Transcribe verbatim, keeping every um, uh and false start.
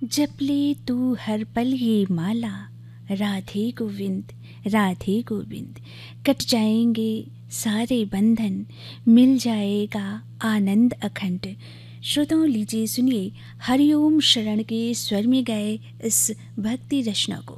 जप ले तू हर पल ये माला, राधे गोविंद राधे गोविंद। कट जाएंगे सारे बंधन, मिल जाएगा आनंद अखंड। श्रोताओं, लीजिए सुनिए हरिओम शरण के स्वर में गाए इस भक्ति रचना को।